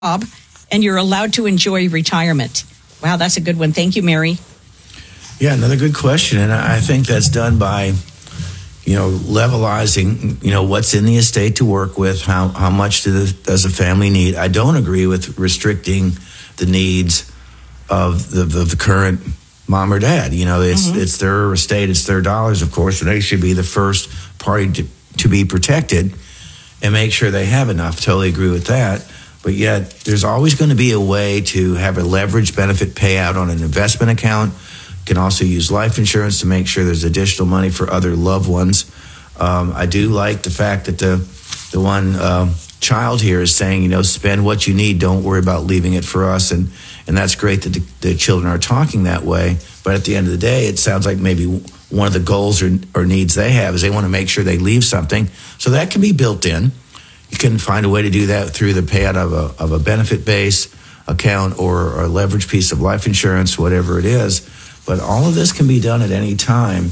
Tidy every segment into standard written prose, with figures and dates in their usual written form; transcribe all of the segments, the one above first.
job, and you're allowed to enjoy retirement. Wow, that's a good one. Thank you, Mary. Yeah, another good question. And I think that's done by, levelizing, what's in the estate to work with, how much does a family need. I don't agree with restricting the needs of the current mom or dad. It's their estate, it's their dollars, of course, and they should be the first party to be protected and make sure they have enough. Totally agree with that. But yet, there's always going to be a way to have a leveraged benefit payout on an investment account. You can also use life insurance to make sure there's additional money for other loved ones. I do like the fact that the one child here is saying, spend what you need. Don't worry about leaving it for us. And that's great that the children are talking that way. But at the end of the day, it sounds like maybe one of the goals or needs they have is they want to make sure they leave something. So that can be built in. You can find a way to do that through the payout of a benefit-based account or a leveraged piece of life insurance, whatever it is. But all of this can be done at any time,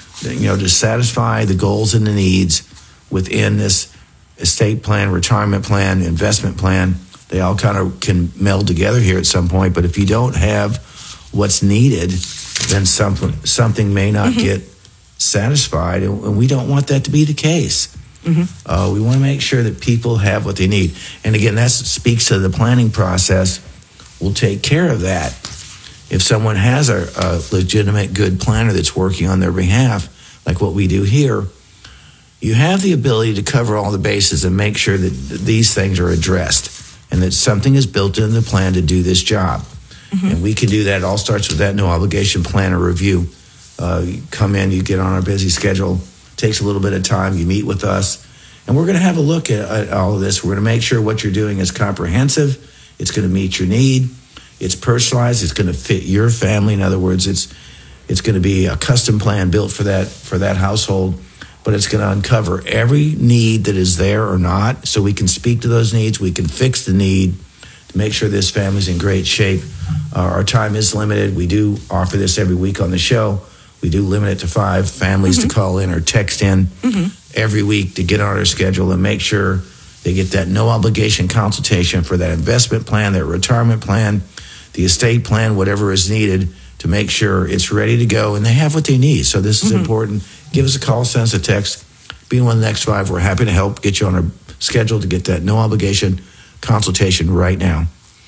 to satisfy the goals and the needs within this estate plan, retirement plan, investment plan. They all kind of can meld together here at some point. But if you don't have what's needed, then something may not get satisfied, and we don't want that to be the case. We want to make sure that people have what they need. And again, that speaks to the planning process. We'll take care of that. If someone has a legitimate good planner that's working on their behalf, like what we do here, you have the ability to cover all the bases and make sure that these things are addressed and that something is built into the plan to do this job. And we can do that. It all starts with that no obligation planner review. You come in, you get on our busy schedule. Takes a little bit of time. You meet with us, and we're going to have a look at all of this. We're going to make sure what you're doing is comprehensive. It's going to meet your need. It's personalized. It's going to fit your family. In other words, it's going to be a custom plan built for that household, but it's going to uncover every need that is there or not, so we can speak to those needs. We can fix the need to make sure this family's in great shape. Our time is limited. We do offer this every week on the show. We do limit it to 5 families to call in or text in every week to get on our schedule and make sure they get that no obligation consultation for that investment plan, their retirement plan, the estate plan, whatever is needed to make sure it's ready to go and they have what they need. So this is important. Give us a call, send us a text. Be one of the next 5. We're happy to help get you on our schedule to get that no obligation consultation right now.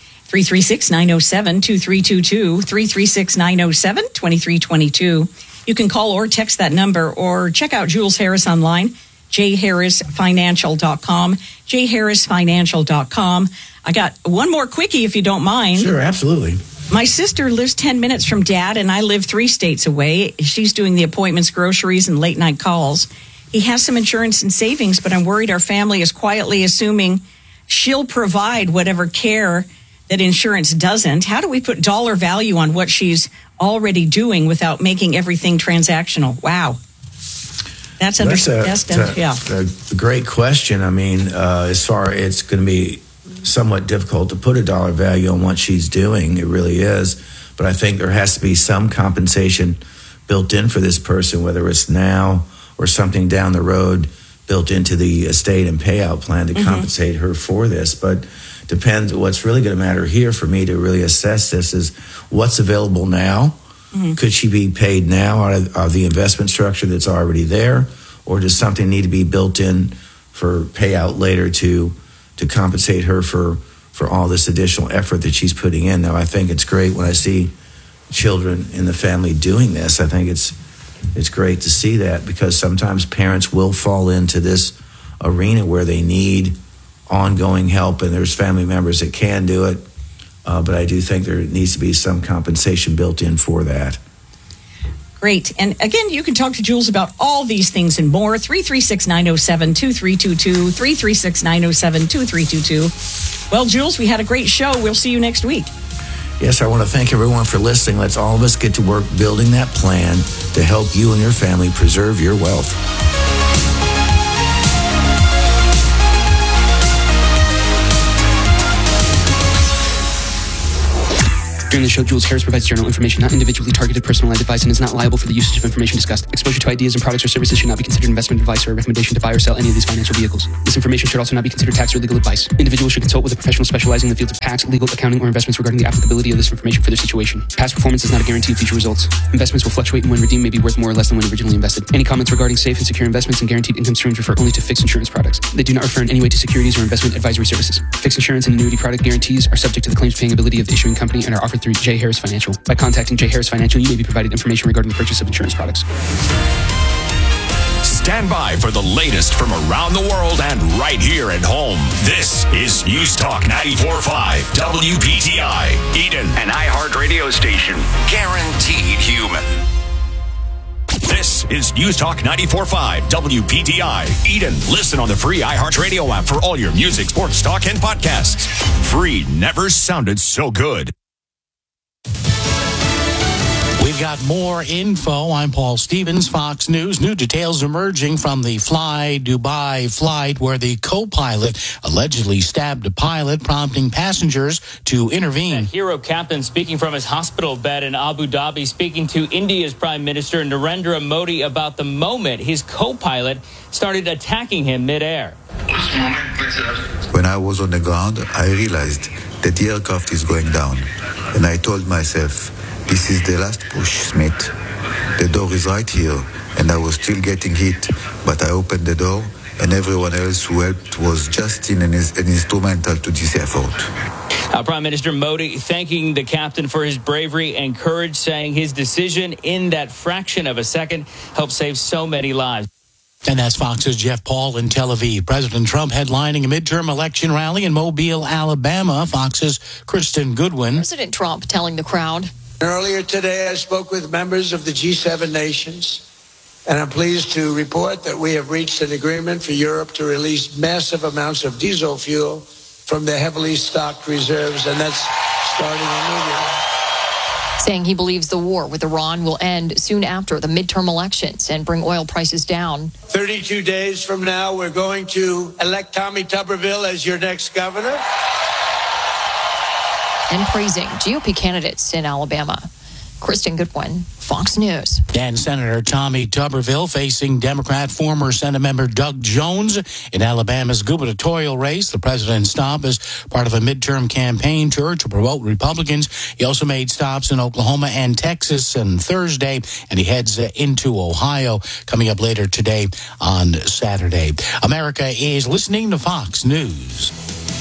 336-907-2322, 336-907-2322. You can call or text that number or check out Jules Harris online, jharrisfinancial.com, jharrisfinancial.com. I got one more quickie if you don't mind. Sure, absolutely. My sister lives 10 minutes from Dad, and I live 3 states away. She's doing the appointments, groceries, and late-night calls. He has some insurance and savings, but I'm worried our family is quietly assuming she'll provide whatever care that insurance doesn't. How do we put dollar value on what she's already doing without making everything transactional? Wow. That's a great question. I mean, as far it's going to be somewhat difficult to put a dollar value on what she's doing. It really is. But I think there has to be some compensation built in for this person, whether it's now or something down the road built into the estate and payout plan to compensate her for this. But depends. What's really going to matter here for me to really assess this is what's available now. Could she be paid now out of the investment structure that's already there, or does something need to be built in for payout later to compensate her for all this additional effort that she's putting in? Now, I think it's great when I see children in the family doing this. I think it's great to see that, because sometimes parents will fall into this arena where they need ongoing help, and there's family members that can do it. But I do think there needs to be some compensation built in for that. Great. And again, you can talk to Jules about all these things and more. 336-907-2322, 336-907-2322. Well, Jules, we had a great show. We'll see you next week. Yes, I want to thank everyone for listening. Let's all of us get to work building that plan to help you and your family preserve your wealth. During the show, Jules Harris provides general information, not individually targeted personalized advice, and is not liable for the usage of information discussed. Exposure to ideas and products or services should not be considered investment advice or a recommendation to buy or sell any of these financial vehicles. This information should also not be considered tax or legal advice. Individuals should consult with a professional specializing in the fields of tax, legal, accounting, or investments regarding the applicability of this information for their situation. Past performance is not a guarantee of future results. Investments will fluctuate and when redeemed may be worth more or less than when originally invested. Any comments regarding safe and secure investments and guaranteed income streams refer only to fixed insurance products. They do not refer in any way to securities or investment advisory services. Fixed insurance and annuity product guarantees are subject to the claims paying ability of the issuing company and are offered through J. Harris Financial. By contacting J. Harris Financial, you may be provided information regarding the purchase of insurance products. Stand by for the latest from around the world and right here at home. This is News Talk 94.5 WPTI, Eden, an iHeart radio station. Guaranteed human. This is News Talk 94.5 WPTI, Eden. Listen on the free iHeart radio app for all your music, sports, talk, and podcasts. Free never sounded so good. We've got more info. I'm Paul Stevens, Fox News. New details emerging from the Fly Dubai flight where the co-pilot allegedly stabbed a pilot, prompting passengers to intervene. Hero captain speaking from his hospital bed in Abu Dhabi, speaking to India's Prime Minister Narendra Modi about the moment his co-pilot started attacking him midair. When I was on the ground, I realized that the aircraft is going down. And I told myself, this is the last push, Smith. The door is right here, and I was still getting hit, but I opened the door, and everyone else who helped was just an instrumental to this effort. Prime Minister Modi thanking the captain for his bravery and courage, saying his decision in that fraction of a second helped save so many lives. And that's Fox's Jeff Paul in Tel Aviv. President Trump headlining a midterm election rally in Mobile, Alabama. Fox's Kristen Goodwin. President Trump telling the crowd. Earlier today, I spoke with members of the G7 nations, and I'm pleased to report that we have reached an agreement for Europe to release massive amounts of diesel fuel from their heavily stocked reserves, and that's starting immediately. Saying he believes the war with Iran will end soon after the midterm elections and bring oil prices down. 32 days from now, we're going to elect Tommy Tuberville as your next governor. And praising GOP candidates in Alabama. Kristen Goodwin, Fox News. And Senator Tommy Tuberville facing Democrat former Senate member Doug Jones in Alabama's gubernatorial race. The president stopped as part of a midterm campaign tour to promote Republicans. He also made stops in Oklahoma and Texas on Thursday, and he heads into Ohio coming up later today on Saturday. America is listening to Fox News.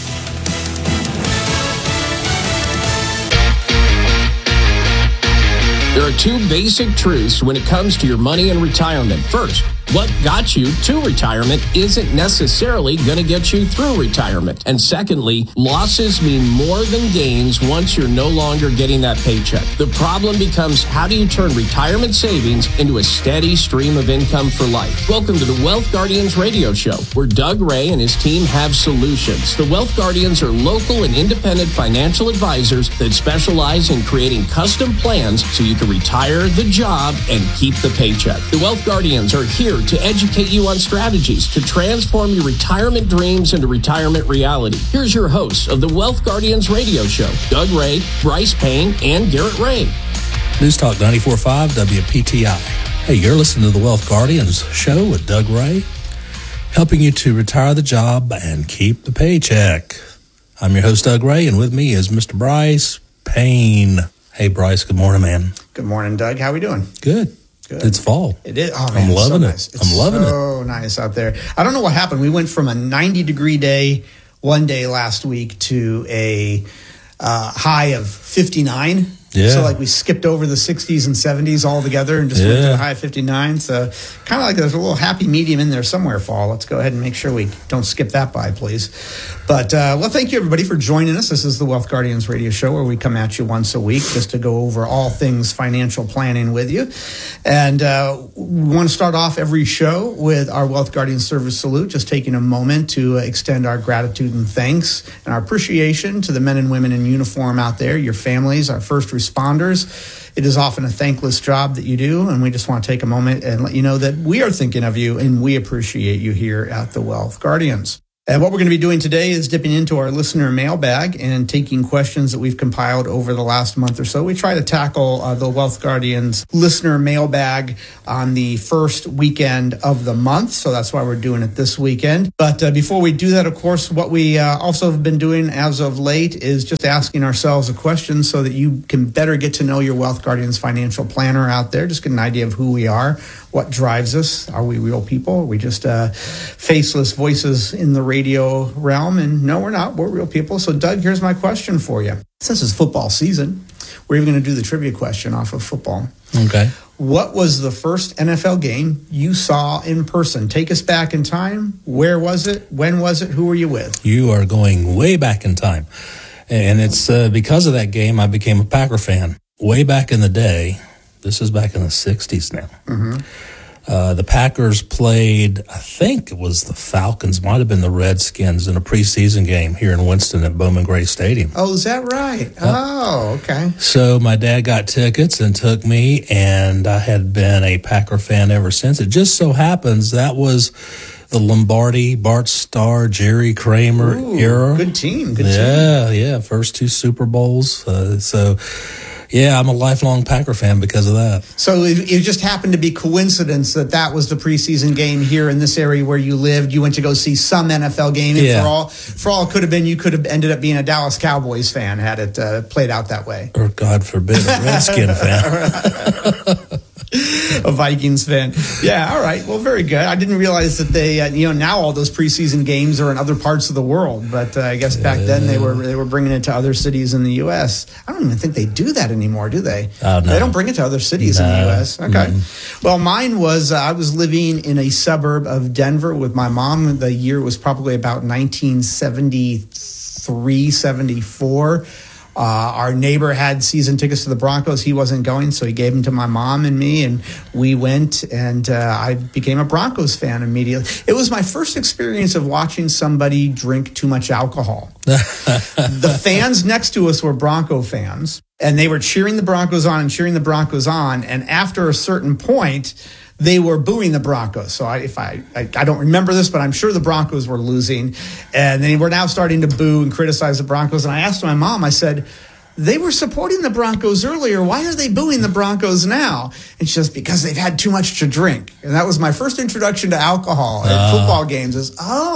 There are two basic truths when it comes to your money and retirement. First, what got you to retirement isn't necessarily going to get you through retirement. And secondly, losses mean more than gains once you're no longer getting that paycheck. The problem becomes, how do you turn retirement savings into a steady stream of income for life? Welcome to the Wealth Guardians radio show, where Doug Ray and his team have solutions. The Wealth Guardians are local and independent financial advisors that specialize in creating custom plans so you can retire the job and keep the paycheck. The Wealth Guardians are here to educate you on strategies to transform your retirement dreams into retirement reality. Here's your hosts of the Wealth Guardians radio show, Doug Ray, Bryce Payne, and Garrett Ray. News Talk 94.5 WPTI. Hey, you're listening to the Wealth Guardians show with Doug Ray, helping you to retire the job and keep the paycheck. I'm your host, Doug Ray, and with me is Mr. Bryce Payne. Hey, Bryce, good morning, man. Good morning, Doug. How we doing? Good. It's fall. It is. Oh, man, I'm loving it. Nice. I'm loving it. So nice out there. I don't know what happened. We went from a 90-degree day one day last week to a high of 59. Yeah. So like we skipped over the 60s and 70s altogether and just went to a high of 59. So kind of like there's a little happy medium in there somewhere, fall. Let's go ahead and make sure we don't skip that by, please. But, well, thank you, everybody, for joining us. This is the Wealth Guardians radio show where we come at you once a week just to go over all things financial planning with you. And we want to start off every show with our Wealth Guardians service salute, just taking a moment to extend our gratitude and thanks and our appreciation to the men and women in uniform out there, your families, our first responders. It is often a thankless job that you do, and we just want to take a moment and let you know that we are thinking of you and we appreciate you here at the Wealth Guardians. And what we're going to be doing today is dipping into our listener mailbag and taking questions that we've compiled over the last month or so. We try to tackle the Wealth Guardians listener mailbag on the first weekend of the month. So that's why we're doing it this weekend. But before we do that, of course, what we also have been doing as of late is just asking ourselves a question so that you can better get to know your Wealth Guardians financial planner out there. Just get an idea of who we are, what drives us. Are we real people? Are we just faceless voices in the radio realm? And no, we're not. We're real people. So, Doug, here's my question for you. Since it's football season, we're even going to do the trivia question off of football. Okay. What was the first NFL game you saw in person? Take us back in time. Where was it? When was it? Who were you with? You are going way back in time. And it's because of that game I became a Packer fan. Way back in the day, this is back in the 60s now. Mm-hmm. The Packers played, I think it was the Falcons, might have been the Redskins in a preseason game here in Winston at Bowman Gray Stadium. Oh, is that right? Oh, okay. So my dad got tickets and took me, and I had been a Packer fan ever since. It just so happens that was the Lombardi, Bart Starr, Jerry Kramer era. Good team. Good team. Yeah. First 2 Super Bowls. Yeah, I'm a lifelong Packer fan because of that. So it just happened to be coincidence that was the preseason game here in this area where you lived. You went to go see some NFL game, and for all it could have been, you could have ended up being a Dallas Cowboys fan had it played out that way. Or God forbid, a Redskin fan. A Vikings fan. Yeah, all right. Well, very good. I didn't realize that they, now all those preseason games are in other parts of the world. But I guess back then they were bringing it to other cities in the U.S. I don't even think they do that anymore, do they? Oh, no. They don't bring it to other cities in the U.S. Okay. Mm-hmm. Well, mine was, I was living in a suburb of Denver with my mom. The year was probably about 1973, 74. Our neighbor had season tickets to the Broncos. He wasn't going, so he gave them to my mom and me, and we went, and I became a Broncos fan immediately. It was my first experience of watching somebody drink too much alcohol. The fans next to us were Bronco fans, and they were cheering the Broncos on, and after a certain point, they were booing the Broncos. So I don't remember this, but I'm sure the Broncos were losing. And they were now starting to boo and criticize the Broncos. And I asked my mom, I said, they were supporting the Broncos earlier. Why are they booing the Broncos now? And she says, because they've had too much to drink. And that was my first introduction to alcohol at football games is,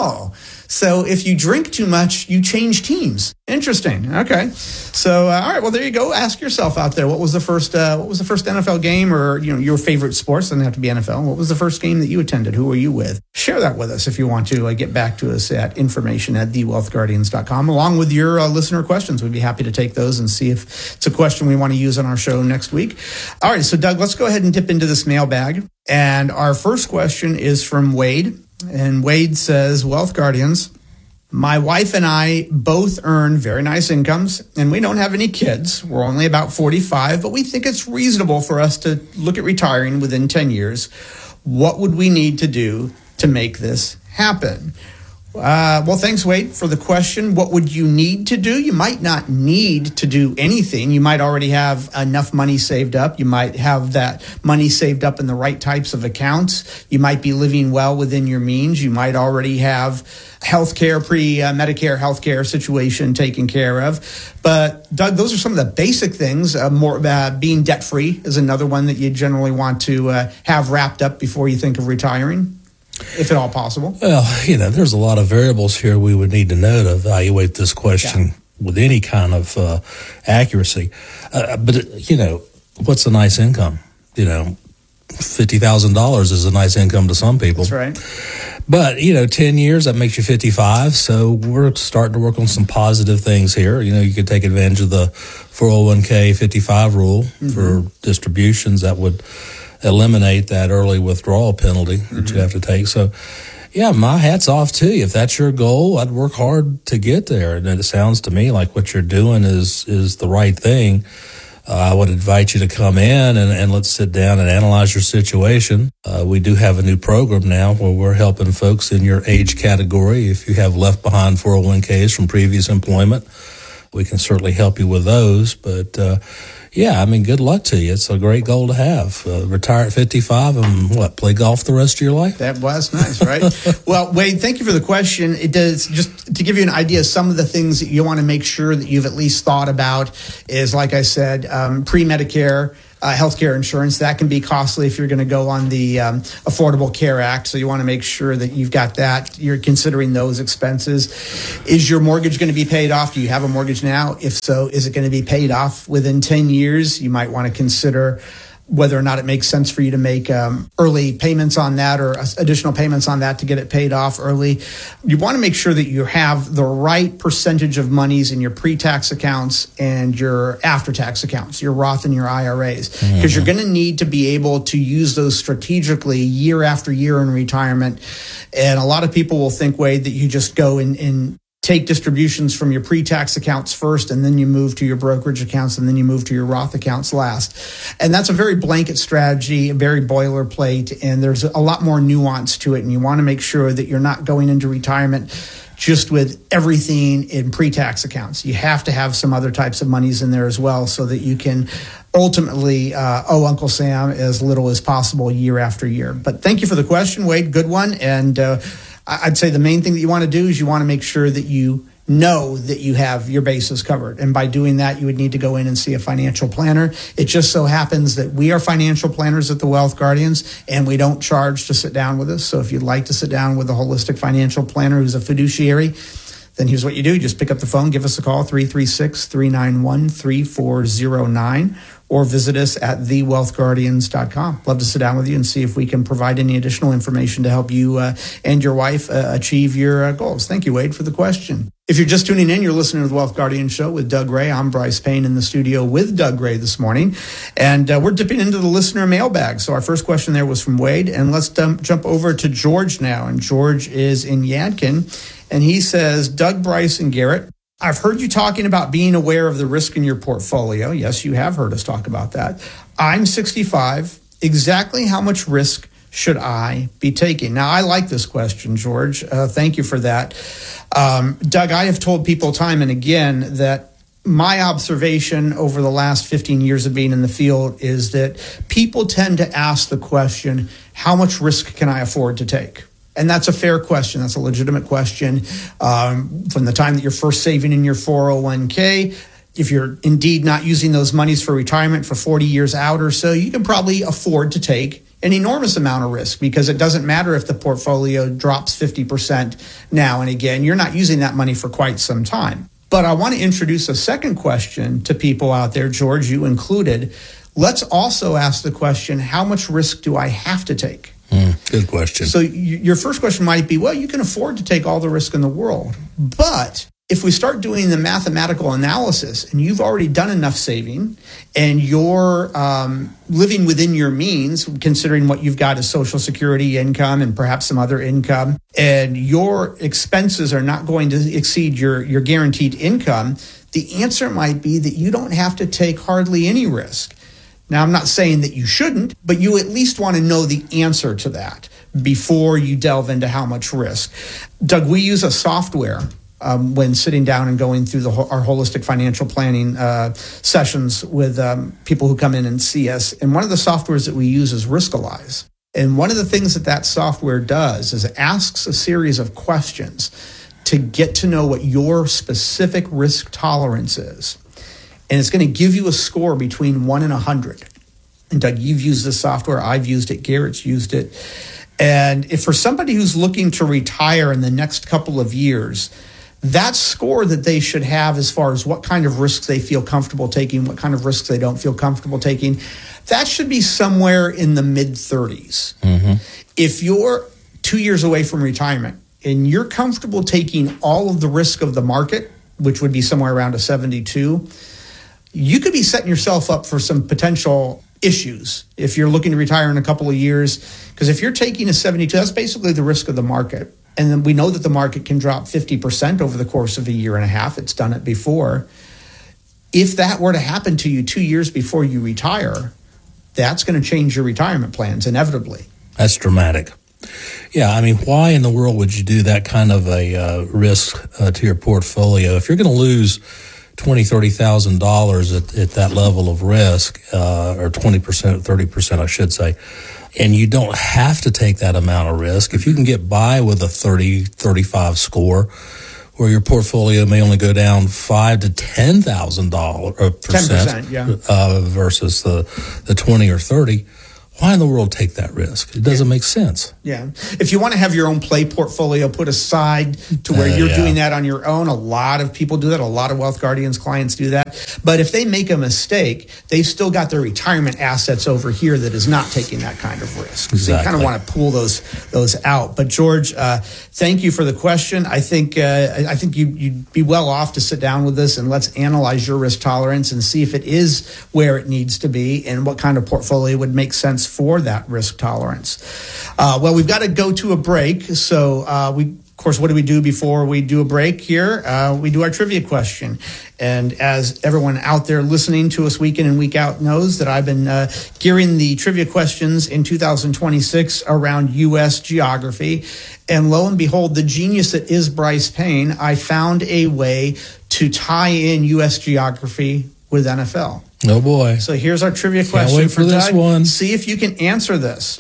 so if you drink too much, you change teams. Interesting. Okay. So, all right. Well, there you go. Ask yourself out there, what was the first NFL game, or, your favorite sports? Doesn't have to be NFL. What was the first game that you attended? Who were you with? Share that with us if you want to get back to us at information@thewealthguardians.com, along with your listener questions. We'd be happy to take those and see if it's a question we want to use on our show next week. All right. So, Doug, let's go ahead and dip into this mailbag. And our first question is from Wade. And Wade says, Wealth Guardians, my wife and I both earn very nice incomes, and we don't have any kids. We're only about 45, but we think it's reasonable for us to look at retiring within 10 years. What would we need to do to make this happen? Well, thanks, Wade, for the question. What would you need to do? You might not need to do anything. You might already have enough money saved up. You might have that money saved up in the right types of accounts. You might be living well within your means. You might already have healthcare, Medicare healthcare situation taken care of. But, Doug, those are some of the basic things. Being debt-free is another one that you generally want to have wrapped up before you think of retiring, if at all possible. Well, there's a lot of variables here we would need to know to evaluate this question with any kind of accuracy. But what's a nice income? $50,000 is a nice income to some people. That's right. But, 10 years, that makes you 55. So we're starting to work on some positive things here. You could take advantage of the 401k 55 rule for distributions that would eliminate that early withdrawal penalty that you have to take. So, yeah, my hat's off to you. If that's your goal, I'd work hard to get there. And it sounds to me like what you're doing is the right thing. I would invite you to come in and let's sit down and analyze your situation. We do have a new program now where we're helping folks in your age category. If you have left behind 401ks from previous employment, we can certainly help you with those. But, Yeah, I mean, good luck to you. It's a great goal to have. Retire at 55 and play golf the rest of your life? That was nice, right? Well, Wade, thank you for the question. It does, just to give you an idea, some of the things that you want to make sure that you've at least thought about is, like I said, pre-Medicare healthcare insurance. That can be costly if you're going to go on the Affordable Care Act. So you want to make sure that you've got that. You're considering those expenses. Is your mortgage going to be paid off? Do you have a mortgage now? If so, is it going to be paid off within 10 years? You might want to consider whether or not it makes sense for you to make early payments on that or additional payments on that to get it paid off early. You want to make sure that you have the right percentage of monies in your pre-tax accounts and your after-tax accounts, your Roth and your IRAs, because you're going to need to be able to use those strategically year after year in retirement. And a lot of people will think, Wade, that you just go and take distributions from your pre-tax accounts first, and then you move to your brokerage accounts, and then you move to your Roth accounts last. And that's a very blanket strategy, very boilerplate, and there's a lot more nuance to it. And you want to make sure that you're not going into retirement just with everything in pre-tax accounts. You have to have some other types of monies in there as well so that you can ultimately owe Uncle Sam as little as possible year after year. But thank you for the question, Wade. Good one. And I'd say the main thing that you want to do is you want to make sure that you know that you have your bases covered. And by doing that, you would need to go in and see a financial planner. It just so happens that we are financial planners at the Wealth Guardians, and we don't charge to sit down with us. So if you'd like to sit down with a holistic financial planner who's a fiduciary, then here's what you do. Just pick up the phone, give us a call, 336-391-3409, or visit us at thewealthguardians.com. Love to sit down with you and see if we can provide any additional information to help you and your wife achieve your goals. Thank you, Wade, for the question. If you're just tuning in, you're listening to the Wealth Guardian Show with Doug Ray. I'm Bryce Payne in the studio with Doug Ray this morning, and we're dipping into the listener mailbag. So our first question there was from Wade, and let's jump over to George now. And George is in Yadkin, and he says, Doug, Bryce, and Garrett, I've heard you talking about being aware of the risk in your portfolio. Yes, you have heard us talk about that. I'm 65. Exactly how much risk should I be taking? Now, I like this question, George. Thank you for that. Doug, I have told people time and again that my observation over the last 15 years of being in the field is that people tend to ask the question, how much risk can I afford to take? And that's a fair question. That's a legitimate question. From the time that you're first saving in your 401k, if you're indeed not using those monies for retirement for 40 years out or so, you can probably afford to take an enormous amount of risk, because it doesn't matter if the portfolio drops 50% now and again. You're not using that money for quite some time. But I want to introduce a second question to people out there, George, you included. Let's also ask the question, how much risk do I have to take? Good question. So your first question might be, well, you can afford to take all the risk in the world. But if we start doing the mathematical analysis and you've already done enough saving and you're living within your means, considering what you've got as Social Security income and perhaps some other income, and your expenses are not going to exceed your guaranteed income, the answer might be that you don't have to take hardly any risk. Now, I'm not saying that you shouldn't, but you at least want to know the answer to that before you delve into how much risk. Doug, we use a software when sitting down and going through our holistic financial planning sessions with people who come in and see us. And one of the softwares that we use is Riskalyze. And one of the things that software does is it asks a series of questions to get to know what your specific risk tolerance is. And it's going to give you a score between 1 and 100. And Doug, you've used this software. I've used it. Garrett's used it. And if for somebody who's looking to retire in the next couple of years, that score that they should have as far as what kind of risks they feel comfortable taking, what kind of risks they don't feel comfortable taking, that should be somewhere in the mid-30s. Mm-hmm. If you're 2 years away from retirement and you're comfortable taking all of the risk of the market, which would be somewhere around a 72, you could be setting yourself up for some potential issues if you're looking to retire in a couple of years. Because if you're taking a 72, that's basically the risk of the market. And then we know that the market can drop 50% over the course of a year and a half. It's done it before. If that were to happen to you 2 years before you retire, that's going to change your retirement plans inevitably. That's dramatic. Yeah, I mean, why in the world would you do that kind of a risk to your portfolio? If you're going to lose $20,000-$30,000 at that level of risk, or 20%, 30%, I should say. And you don't have to take that amount of risk. If you can get by with a 30, 35 score, where your portfolio may only go down $5,000 to $10,000 percent, 10%, versus the 20 or 30. Why in the world take that risk? It doesn't make sense. Yeah. If you want to have your own play portfolio put aside to where you're doing that on your own, a lot of people do that. A lot of Wealth Guardians clients do that. But if they make a mistake, they've still got their retirement assets over here that is not taking that kind of risk. Exactly. So you kind of want to pull those out. But George, thank you for the question. I think you'd be well off to sit down with us and let's analyze your risk tolerance and see if it is where it needs to be and what kind of portfolio would make sense for that risk tolerance. Well, we've got to go to a break. So of course, what do we do before we do a break here? We do our trivia question. And as everyone out there listening to us week in and week out knows that I've been gearing the trivia questions in 2026 around U.S. geography. And lo and behold, the genius that is Bryce Payne, I found a way to tie in U.S. geography with NFL. Oh, boy. So here's our trivia question. Can't wait for this Doug. one. See if you can answer this.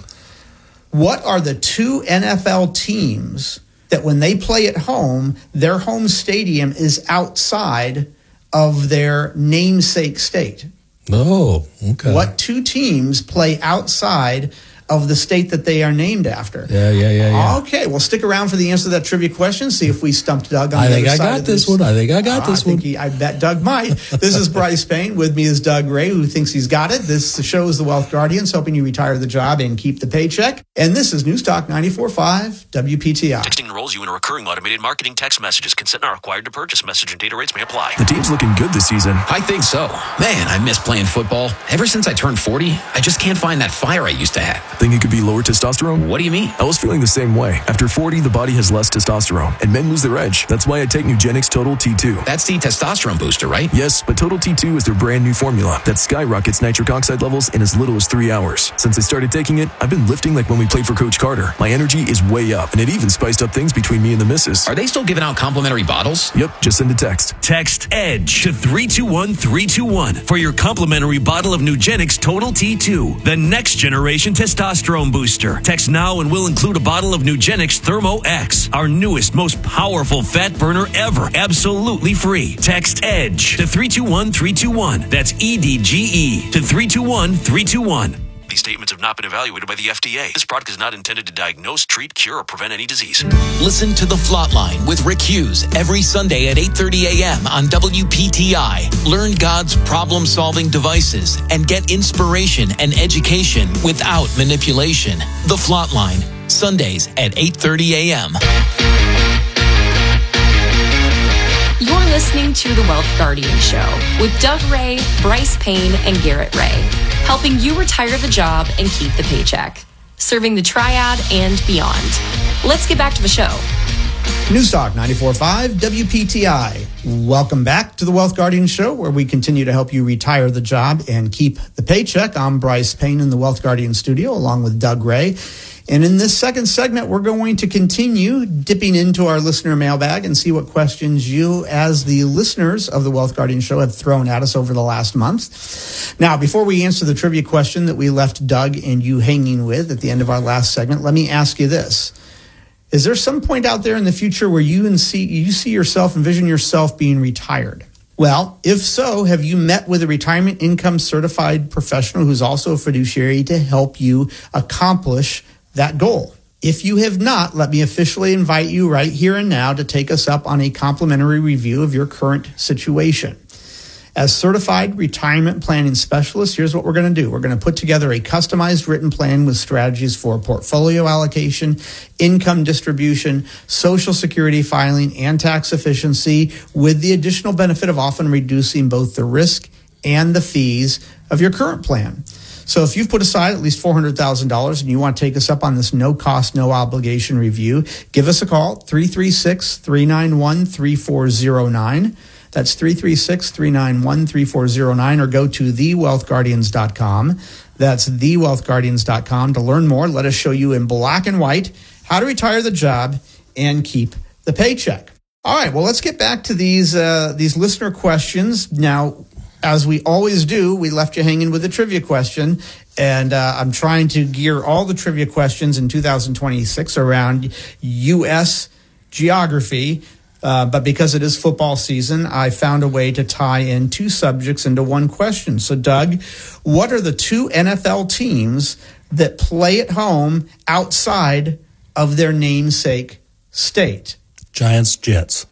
What are the two NFL teams that when they play at home, their home stadium is outside of their namesake state? Oh, okay. What two teams play outside of the state that they are named after? Yeah. Okay, well, stick around for the answer to that trivia question. See if we stumped Doug on I the think other I side got of this one. I think I got this one. I bet Doug might. This is Bryce Payne. With me is Doug Ray, who thinks he's got it. This show is The Wealth Guardians, helping you retire the job and keep the paycheck. And this is News Talk 94.5 WPTI. Texting enrolls you in a recurring automated marketing text messages. Consent not required to purchase. Message and data rates may apply. The team's looking good this season. I think so. Man, I miss playing football. Ever since I turned 40, I just can't find that fire I used to have. Think it could be lower testosterone? What do you mean? I was feeling the same way. After 40, the body has less testosterone, and men lose their edge. That's why I take Nugenix Total T2. That's the testosterone booster, right? Yes, but Total T2 is their brand new formula that skyrockets nitric oxide levels in as little as 3 hours. Since I started taking it, I've been lifting like when we played for Coach Carter. My energy is way up, and it even spiced up things between me and the missus. Are they still giving out complimentary bottles? Yep, just send a text. Text EDGE to 321-321 for your complimentary bottle of Nugenix Total T2, the next generation testosterone booster. Text now and we'll include a bottle of Nugenix Thermo X, our newest, most powerful fat burner ever, absolutely free. Text EDGE to 321-321. That's EDGE to 321-321. These statements have not been evaluated by the FDA. This product is not intended to diagnose, treat, cure, or prevent any disease. Listen to The Flatline with Rick Hughes every Sunday at 8:30 a.m. on WPTI. Learn God's problem-solving devices and get inspiration and education without manipulation. The Flatline, Sundays at 8:30 a.m. You're listening to The Wealth Guardian Show with Doug Ray, Bryce Payne, and Garrett Ray, helping you retire the job and keep the paycheck, serving the triad and beyond. Let's get back to the show. News Talk 94.5 WPTI. Welcome back to the Wealth Guardian Show, where we continue to help you retire the job and keep the paycheck. I'm Bryce Payne in the Wealth Guardian studio, along with Doug Ray. And in this second segment, we're going to continue dipping into our listener mailbag and see what questions you, as the listeners of the Wealth Guardian Show, have thrown at us over the last month. Now, before we answer the trivia question that we left Doug and you hanging with at the end of our last segment, let me ask you this. Is there some point out there in the future where you envision yourself being retired? Well, if so, have you met with a retirement income certified professional who's also a fiduciary to help you accomplish that goal? If you have not, let me officially invite you right here and now to take us up on a complimentary review of your current situation. As certified retirement planning specialists, here's what we're going to do. We're going to put together a customized written plan with strategies for portfolio allocation, income distribution, Social Security filing, and tax efficiency, with the additional benefit of often reducing both the risk and the fees of your current plan. So if you've put aside at least $400,000 and you want to take us up on this no-cost, no-obligation review, give us a call, 336-391-3409. That's 336-391-3409, or go to thewealthguardians.com. That's thewealthguardians.com to learn more. Let us show you in black and white how to retire the job and keep the paycheck. All right, well, let's get back to these listener questions. Now, as we always do, we left you hanging with a trivia question, and I'm trying to gear all the trivia questions in 2026 around U.S. geography. But because it is football season, I found a way to tie in two subjects into one question. So, Doug, what are the two NFL teams that play at home outside of their namesake state? Giants, Jets.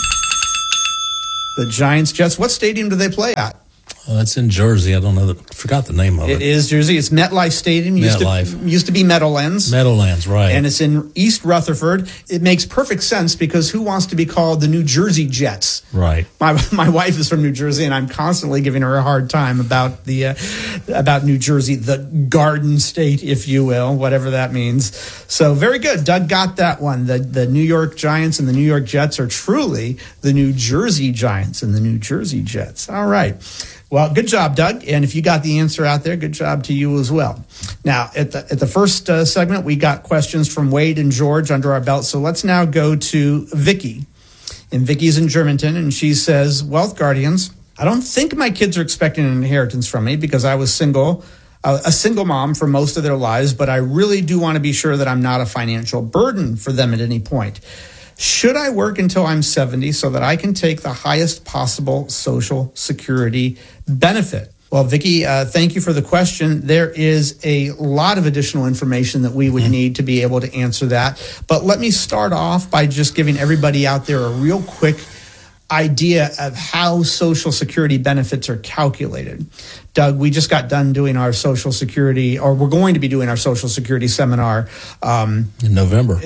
The Giants, Jets. What stadium do they play at? That's in Jersey. I don't know. Forgot the name of it. It is Jersey. It's MetLife Stadium. Used to be Meadowlands. Meadowlands, right. And it's in East Rutherford. It makes perfect sense because who wants to be called the New Jersey Jets? Right. My wife is from New Jersey, and I'm constantly giving her a hard time about New Jersey, the Garden State, if you will, whatever that means. So very good. Doug got that one. The New York Giants and the New York Jets are truly the New Jersey Giants and the New Jersey Jets. All right. Well, good job, Doug. And if you got the answer out there, good job to you as well. Now, at the first segment, we got questions from Wade and George under our belt. So let's now go to Vicky. And Vicky's in Germantown, and she says, Wealth Guardians, I don't think my kids are expecting an inheritance from me because I was a single mom for most of their lives, but I really do want to be sure that I'm not a financial burden for them at any point. Should I work until I'm 70 so that I can take the highest possible Social Security benefit? Well, Vicki, thank you for the question. There is a lot of additional information that we would need to be able to answer that. But let me start off by just giving everybody out there a real quick idea of how Social Security benefits are calculated. Doug, we just got done doing our Social Security, or we're going to be doing our Social Security seminar in November.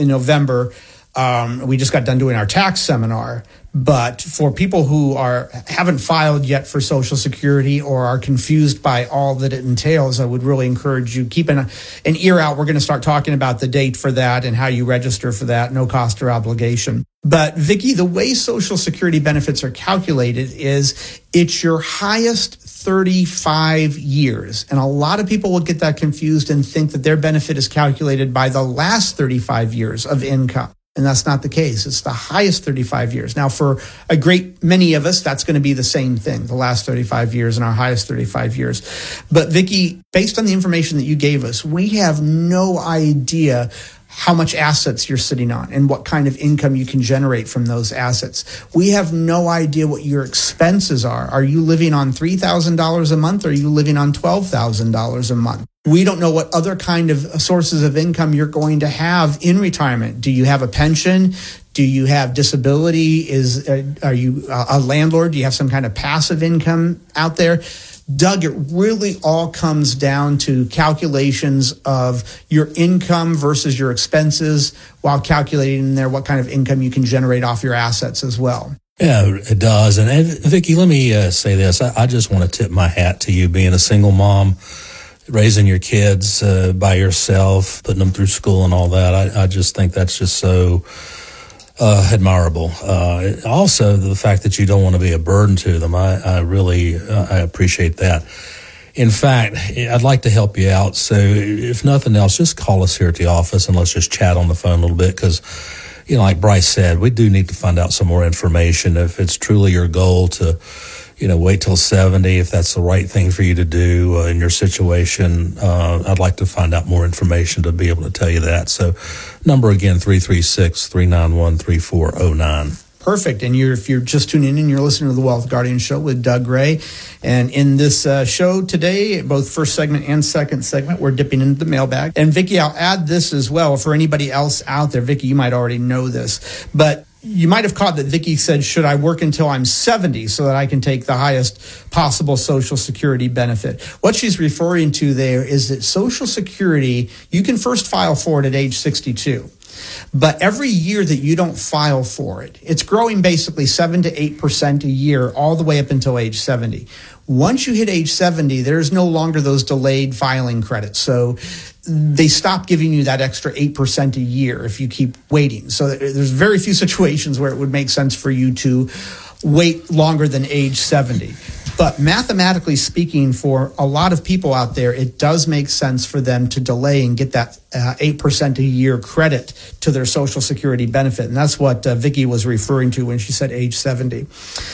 We just got done doing our tax seminar. But for people who haven't filed yet for Social Security or are confused by all that it entails, I would really encourage you keep an ear out. We're going to start talking about the date for that and how you register for that, no cost or obligation. But Vicki, the way Social Security benefits are calculated is it's your highest 35 years. And a lot of people will get that confused and think that their benefit is calculated by the last 35 years of income. And that's not the case. It's the highest 35 years. Now, for a great many of us, that's going to be the same thing, the last 35 years and our highest 35 years. But Vicki, based on the information that you gave us, we have no idea how much assets you're sitting on and what kind of income you can generate from those assets. We have no idea what your expenses are. Are you living on $3,000 a month or are you living on $12,000 a month? We don't know what other kind of sources of income you're going to have in retirement. Do you have a pension? Do you have disability? Are you a landlord? Do you have some kind of passive income out there? Doug, it really all comes down to calculations of your income versus your expenses while calculating in there what kind of income you can generate off your assets as well. Yeah, it does. And Vicki, let me say this. I just want to tip my hat to you being a single mom, raising your kids by yourself, putting them through school and all that. I just think that's just so admirable. Also, the fact that you don't want to be a burden to them, I really appreciate that. In fact, I'd like to help you out. So if nothing else, just call us here at the office and let's just chat on the phone a little bit because, you know, like Bryce said, we do need to find out some more information. If it's truly your goal to, you know, wait till 70, if that's the right thing for you to do in your situation, I'd like to find out more information to be able to tell you that. So number again, 336-391-3409. Perfect. And if you're just tuning in, you're listening to the Wealth Guardian Show with Doug Ray. And in this show today, both first segment and second segment, we're dipping into the mailbag. And Vicki, I'll add this as well for anybody else out there. Vicki, you might already know this, but you might have caught that Vicki said, should I work until I'm 70 so that I can take the highest possible Social Security benefit? What she's referring to there is that Social Security, you can first file for it at age 62. But every year that you don't file for it, it's growing basically 7 to 8% a year all the way up until age 70. Once you hit age 70, there's no longer those delayed filing credits. So they stop giving you that extra 8% a year if you keep waiting. So there's very few situations where it would make sense for you to wait longer than age 70. But mathematically speaking, for a lot of people out there, it does make sense for them to delay and get that 8% a year credit to their Social Security benefit. And that's what Vicki was referring to when she said age 70.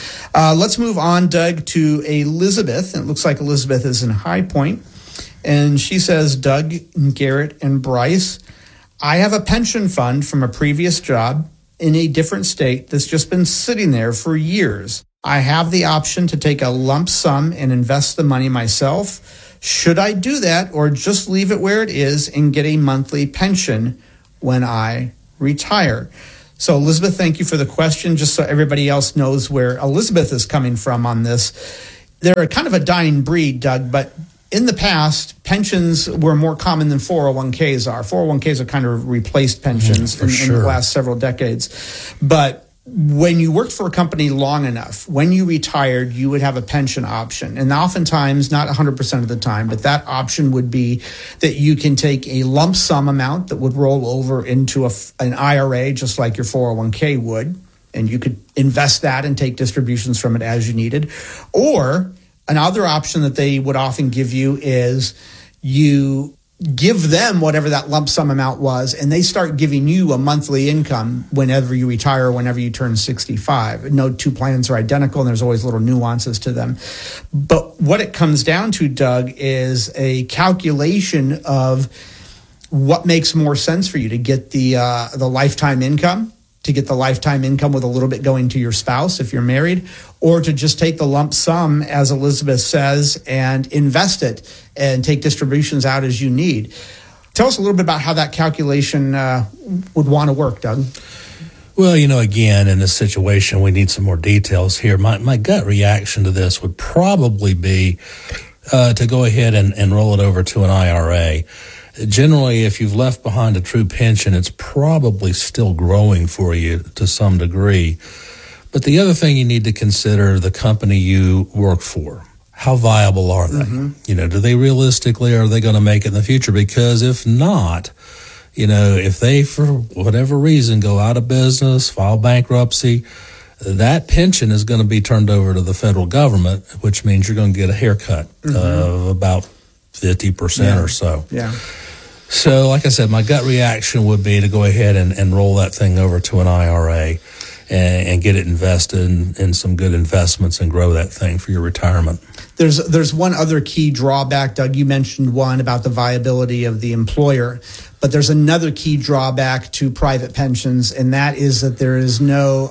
Let's move on, Doug, to Elizabeth. It looks like Elizabeth is in High Point. And she says, Doug, Garrett, and Bryce, I have a pension fund from a previous job in a different state that's just been sitting there for years. I have the option to take a lump sum and invest the money myself. Should I do that or just leave it where it is and get a monthly pension when I retire? So, Elizabeth, thank you for the question. Just so everybody else knows where Elizabeth is coming from on this. They're kind of a dying breed, Doug, but in the past, pensions were more common than 401ks are. 401ks have kind of replaced pensions in the last several decades. But when you worked for a company long enough, when you retired, you would have a pension option. And oftentimes, not 100% of the time, but that option would be that you can take a lump sum amount that would roll over into an IRA, just like your 401k would. And you could invest that and take distributions from it as you needed. Or another option that they would often give you is you give them whatever that lump sum amount was, and they start giving you a monthly income whenever you retire, whenever you turn 65. No two plans are identical, and there's always little nuances to them. But what it comes down to, Doug, is a calculation of what makes more sense for you to get the lifetime income, to get the lifetime income with a little bit going to your spouse if you're married, or to just take the lump sum, as Elizabeth says, and invest it and take distributions out as you need. Tell us a little bit about how that calculation would want to work, Doug. Well, again, in this situation, we need some more details here. My gut reaction to this would probably be to go ahead and roll it over to an IRA. Generally, if you've left behind a true pension, it's probably still growing for you to some degree. But the other thing you need to consider, the company you work for. How viable are they? Mm-hmm. Do they realistically, are they going to make it in the future? Because if not, if they, for whatever reason, go out of business, file bankruptcy, that pension is going to be turned over to the federal government, which means you're going to get a haircut of about 50% or so. Yeah. So, like I said, my gut reaction would be to go ahead and roll that thing over to an IRA and get it invested in some good investments and grow that thing for your retirement. There's one other key drawback, Doug. You mentioned one about the viability of the employer, but there's another key drawback to private pensions, and that is that there is no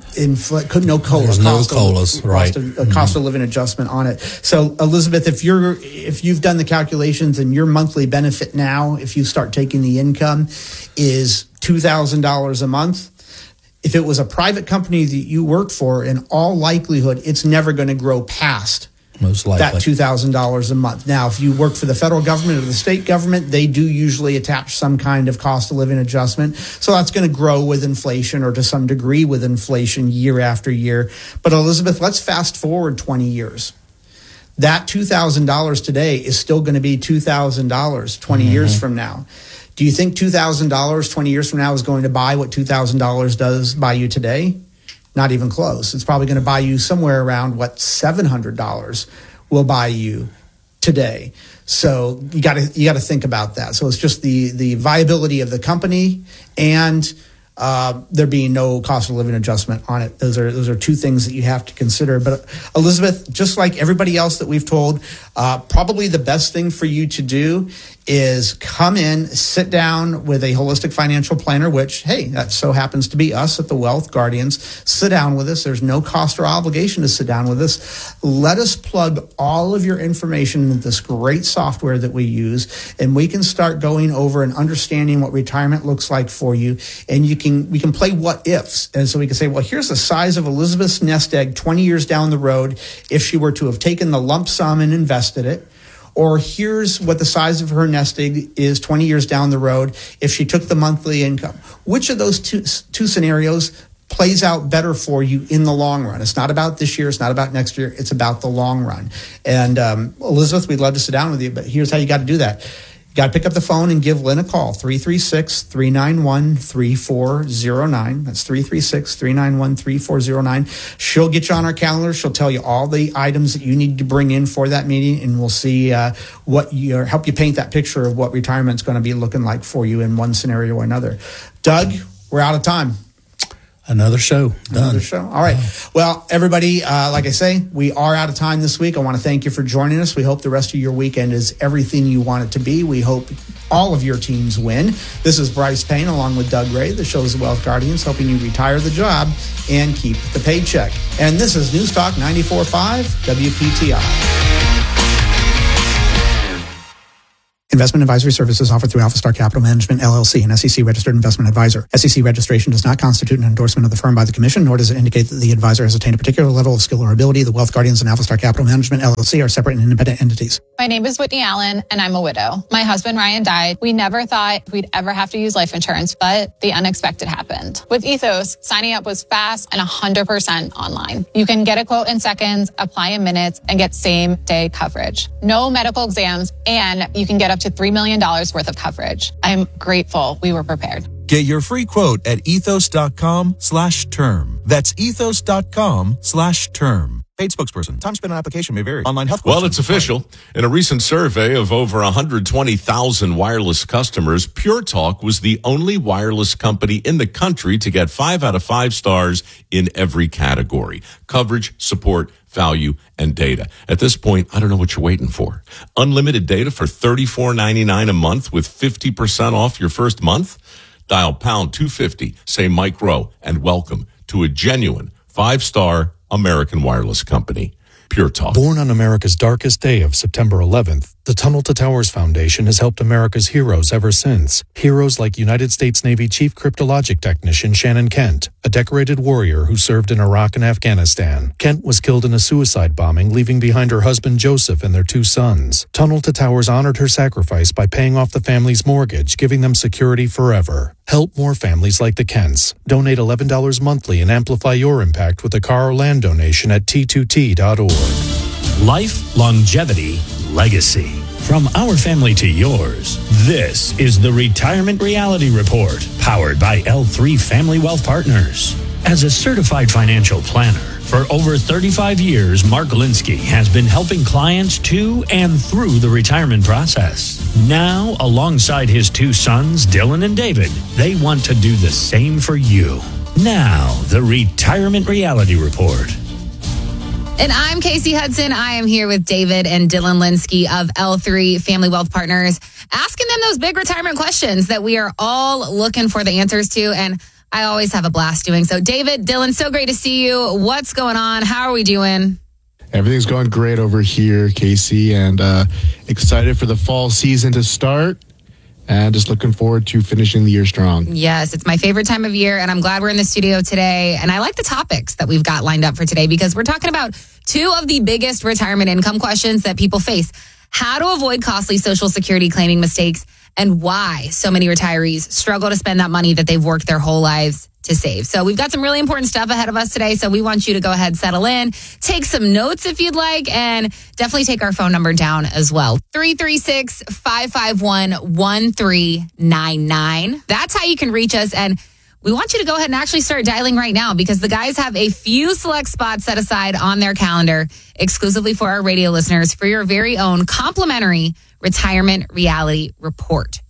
COLAs, cost of living adjustment on it. So, Elizabeth, if you've done the calculations and your monthly benefit now, if you start taking the income, is $2,000 a month. If it was a private company that you work for, in all likelihood, it's never going to grow past most likely that $2,000 a month. Now, if you work for the federal government or the state government, they do usually attach some kind of cost of living adjustment. So that's going to grow with inflation, or to some degree with inflation, year after year. But Elizabeth, let's fast forward 20 years. That $2,000 today is still going to be $2,000 20 years from now. Do you think $2,000 20 years from now is going to buy what $2,000 does buy you today? Not even close. It's probably going to buy you somewhere around what $700 will buy you today. So you got to think about that. So it's just the viability of the company and there being no cost of living adjustment on it. Those are two things that you have to consider. But Elizabeth, just like everybody else that we've told, probably the best thing for you to do is come in, sit down with a holistic financial planner, which, hey, that so happens to be us at the Wealth Guardians. Sit down with us. There's no cost or obligation to sit down with us. Let us plug all of your information into this great software that we use, and we can start going over and understanding what retirement looks like for you. And we can play what ifs. And so we can say, well, here's the size of Elizabeth's nest egg 20 years down the road if she were to have taken the lump sum and invested it. Or here's what the size of her nest egg is 20 years down the road if she took the monthly income. Which of those two scenarios plays out better for you in the long run? It's not about this year. It's not about next year. It's about the long run. And Elizabeth, we'd love to sit down with you, but here's how you got to do that. You got to pick up the phone and give Lynn a call, 336-391-3409. That's 336-391-3409. She'll get you on our calendar. She'll tell you all the items that you need to bring in for that meeting, and we'll see help you paint that picture of what retirement's going to be looking like for you in one scenario or another. Doug, we're out of time. Another show. Done. Another show. All right. Well, everybody, like I say, we are out of time this week. I want to thank you for joining us. We hope the rest of your weekend is everything you want it to be. We hope all of your teams win. This is Bryce Payne along with Doug Ray, the show's Wealth Guardians, helping you retire the job and keep the paycheck. And this is News Talk 94.5 WPTI. Investment advisory services offered through Alpha Star Capital Management, LLC, an SEC-registered investment advisor. SEC registration does not constitute an endorsement of the firm by the Commission, nor does it indicate that the advisor has attained a particular level of skill or ability. The Wealth Guardians and Alpha Star Capital Management, LLC, are separate and independent entities. My name is Whitney Allen, and I'm a widow. My husband, Ryan, died. We never thought we'd ever have to use life insurance, but the unexpected happened. With Ethos, signing up was fast and 100% online. You can get a quote in seconds, apply in minutes, and get same-day coverage. No medical exams, and you can get up to $3 million worth of coverage. I'm grateful we were prepared. Get your free quote at ethos.com/term. That's ethos.com/term. Paid spokesperson. Time spent on application may vary. Online health questions. Well, it's official. In a recent survey of over 120,000 wireless customers, Pure Talk was the only wireless company in the country to get 5 out of 5 stars in every category: coverage, support, value, and data. At this point, I don't know what you're waiting for. Unlimited data for $34.99 a month with 50% off your first month? Dial pound 250, say Mike Rowe, and welcome to a genuine 5-star American wireless company. Pure Talk. Born on America's darkest day of September 11th, the Tunnel to Towers Foundation has helped America's heroes ever since. Heroes like United States Navy Chief Cryptologic Technician Shannon Kent, a decorated warrior who served in Iraq and Afghanistan. Kent was killed in a suicide bombing, leaving behind her husband Joseph and their 2 sons. Tunnel to Towers honored her sacrifice by paying off the family's mortgage, giving them security forever. Help more families like the Kents. Donate $11 monthly and amplify your impact with a car or land donation at t2t.org. Life, longevity, legacy. From our family to yours, this is the Retirement Reality Report, powered by L3 Family Wealth Partners. As a certified financial planner, for over 35 years, Mark Linsky has been helping clients to and through the retirement process. Now, alongside his 2 sons, Dylan and David, they want to do the same for you. Now, the Retirement Reality Report. And I'm Casey Hudson. I am here with David and Dylan Linsky of L3 Family Wealth Partners, asking them those big retirement questions that we are all looking for the answers to. And I always have a blast doing so. David, Dylan, so great to see you. What's going on? How are we doing? Everything's going great over here, Casey, and excited for the fall season to start. And just looking forward to finishing the year strong. Yes, it's my favorite time of year, and I'm glad we're in the studio today. And I like the topics that we've got lined up for today because we're talking about 2 of the biggest retirement income questions that people face. How to avoid costly Social Security claiming mistakes, and why so many retirees struggle to spend that money that they've worked their whole lives to save. So we've got some really important stuff ahead of us today. So we want you to go ahead, settle in, take some notes if you'd like, and definitely take our phone number down as well. 336-551-1399. That's how you can reach us. And we want you to go ahead and actually start dialing right now because the guys have a few select spots set aside on their calendar exclusively for our radio listeners for your very own complimentary retirement reality report.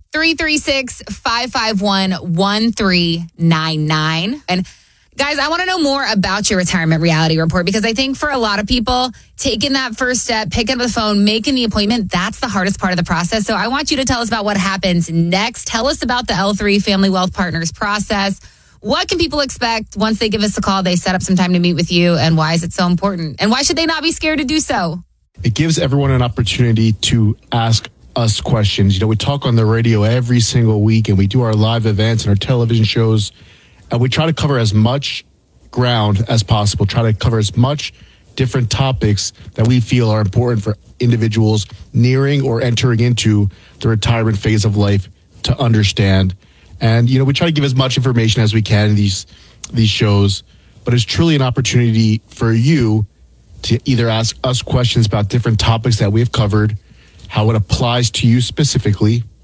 336-551-1399. And guys, I want to know more about your retirement reality report because I think for a lot of people, taking that first step, picking up the phone, making the appointment, that's the hardest part of the process. So I want you to tell us about what happens next. Tell us about the L3 Family Wealth Partners process. What can people expect once they give us a call, they set up some time to meet with you, and why is it so important? And why should they not be scared to do so? It gives everyone an opportunity to ask us questions. You know, we talk on the radio every single week, and we do our live events and our television shows, and we try to cover as much ground as possible, try to cover as much different topics that we feel are important for individuals nearing or entering into the retirement phase of life to understand. And, you know, we try to give as much information as we can in these shows, but it's truly an opportunity for you to either ask us questions about different topics that we've covered, how it applies to you specifically,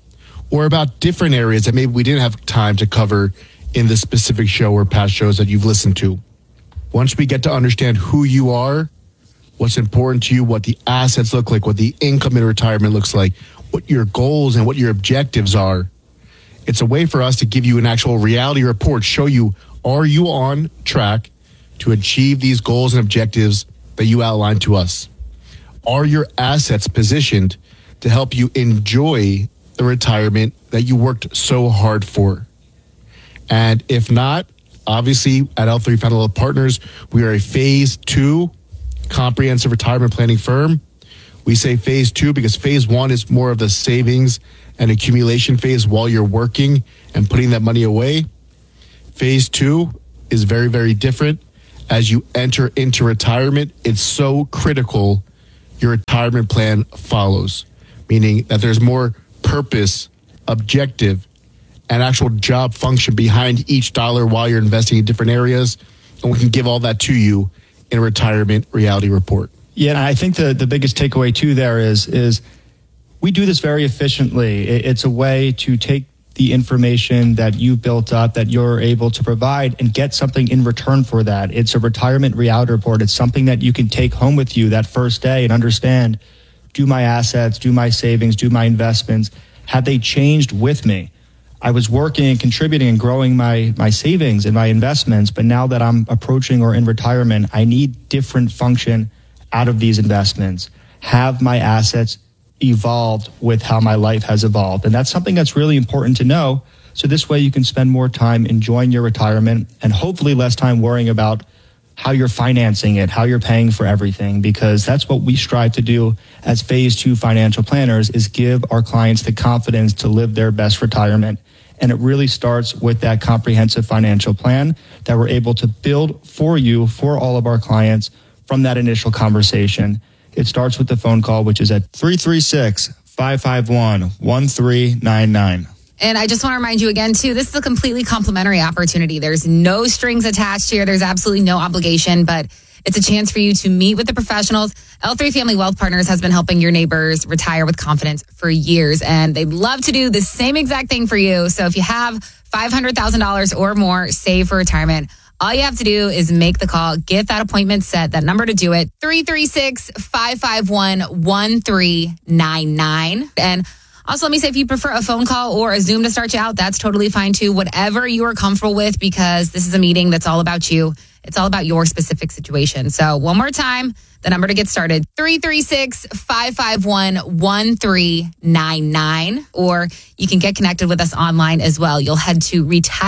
or about different areas that maybe we didn't have time to cover in this specific show or past shows that you've listened to. Once we get to understand who you are, what's important to you, what the assets look like, what the income in retirement looks like, what your goals and what your objectives are, it's a way for us to give you an actual reality report, show you, are you on track to achieve these goals and objectives that you outlined to us? Are your assets positioned to help you enjoy the retirement that you worked so hard for? And if not, obviously at L3 Family Wealth Partners, we are a phase 2 comprehensive retirement planning firm. We say phase 2 because phase 1 is more of the savings and accumulation phase while you're working and putting that money away. Phase 2 is very, very different. As you enter into retirement, it's so critical your retirement plan follows, meaning that there's more purpose, objective, and actual job function behind each dollar while you're investing in different areas. And we can give all that to you in a retirement reality report. Yeah, and I think the biggest takeaway too there is we do this very efficiently. It's a way to take the information that you built up, that you're able to provide, and get something in return for that. It's a retirement reality report. It's something that you can take home with you that first day and understand, do my assets, do my savings, do my investments, have they changed with me? I was working and contributing and growing my savings and my investments, but now that I'm approaching or in retirement, I need different function out of these investments. Have my assets evolved with how my life has evolved? And that's something that's really important to know. So this way you can spend more time enjoying your retirement and hopefully less time worrying about how you're financing it, how you're paying for everything, because that's what we strive to do as phase 2 financial planners, is give our clients the confidence to live their best retirement. And it really starts with that comprehensive financial plan that we're able to build for you, for all of our clients from that initial conversation. It starts with the phone call, which is at 336-551-1399. And I just want to remind you again, too, this is a completely complimentary opportunity. There's no strings attached here. There's absolutely no obligation, but it's a chance for you to meet with the professionals. L3 Family Wealth Partners has been helping your neighbors retire with confidence for years, and they'd love to do the same exact thing for you. So if you have $500,000 or more saved for retirement, all you have to do is make the call, get that appointment set, that number to do it, 336-551-1399. And also, let me say, if you prefer a phone call or a Zoom to start you out, that's totally fine too. Whatever you are comfortable with, because this is a meeting that's all about you. It's all about your specific situation. So one more time, the number to get started, 336-551-1399. Or you can get connected with us online as well. You'll head to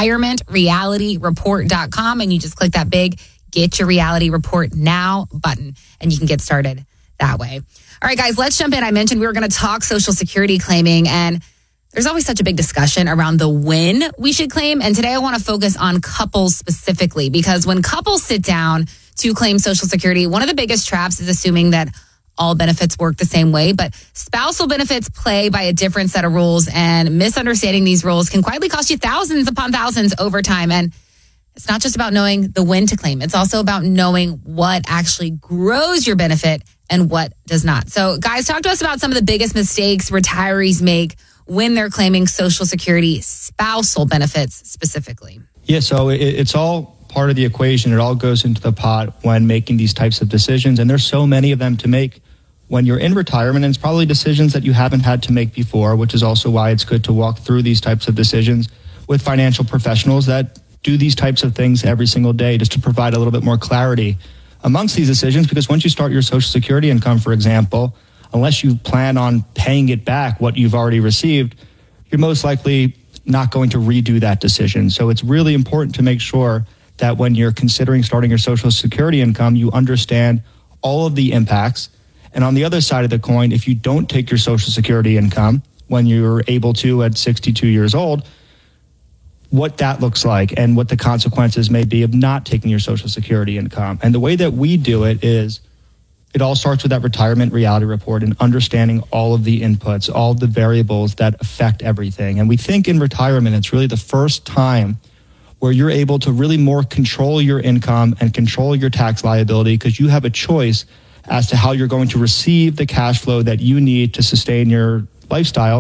retirementrealityreport.com and you just click that big Get Your Reality Report Now button and you can get started that way. All right, guys, let's jump in. I mentioned we were going to talk Social Security claiming, and there's always such a big discussion around the when we should claim. And today I want to focus on couples specifically, because when couples sit down to claim Social Security, one of the biggest traps is assuming that all benefits work the same way. But spousal benefits play by a different set of rules, and misunderstanding these rules can quietly cost you thousands upon thousands over time. And it's not just about knowing the when to claim. It's also about knowing what actually grows your benefit and what does not. So, guys, talk to us about some of the biggest mistakes retirees make when they're claiming Social Security spousal benefits specifically. Yeah, so it's all part of the equation. It all goes into the pot when making these types of decisions. And there's so many of them to make when you're in retirement. And it's probably decisions that you haven't had to make before, which is also why it's good to walk through these types of decisions with financial professionals that do these types of things every single day, just to provide a little bit more clarity amongst these decisions. Because once you start your Social Security income, for example, unless you plan on paying it back, what you've already received, you're most likely not going to redo that decision. So it's really important to make sure that when you're considering starting your Social Security income, you understand all of the impacts. And on the other side of the coin, if you don't take your Social Security income when you're able to at 62 years old, what that looks like and what the consequences may be of not taking your Social Security income. And the way that we do it is, it all starts with that retirement reality report and understanding all of the inputs, all the variables that affect everything. And we think in retirement, it's really the first time where you're able to really more control your income and control your tax liability, because you have a choice as to how you're going to receive the cash flow that you need to sustain your lifestyle